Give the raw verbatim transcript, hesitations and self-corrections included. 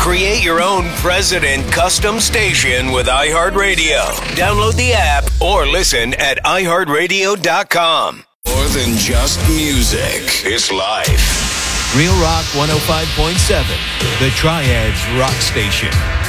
Create your own president custom station with iHeartRadio. Download the app or listen at i heart radio dot com. More than just music, it's life. Real Rock one oh five point seven, the Triad's rock station.